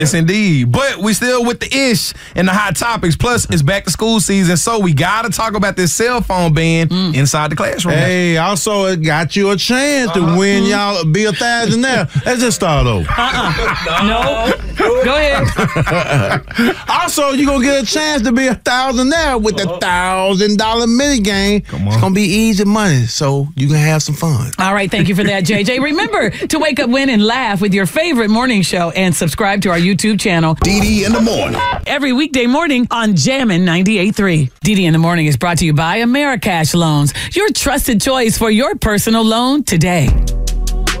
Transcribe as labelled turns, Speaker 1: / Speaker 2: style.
Speaker 1: Yes, indeed. But we still with the ish and the hot topics. Plus, it's back to school season, so we got to talk about this cell phone ban inside the classroom.
Speaker 2: Hey, also, it got you a chance to win y'all be a thousandaire. Let's just start over.
Speaker 3: No. Go ahead.
Speaker 2: Also, you're going to get a chance to be a thousandaire with the $1,000 mini game.
Speaker 1: Come on.
Speaker 2: It's going to be easy money, so you can have some fun.
Speaker 3: All right, thank you for that, JJ. Remember to wake up, win, and laugh with your favorite morning show and subscribe to our YouTube channel.
Speaker 4: DD in the morning.
Speaker 3: Every weekday morning on Jammin' 98.3. DD in the Morning is brought to you by Americash Loans, your trusted choice for your personal loan today.